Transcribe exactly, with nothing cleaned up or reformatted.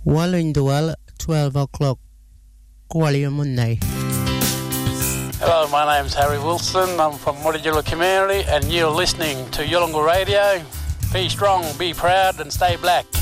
Wallindual, twelve o'clock. Qualia Monday. Hello, my name's Harry Wilson. I'm from Murrayilla community and you're listening to Yolngu Radio. Be strong, be proud and stay black.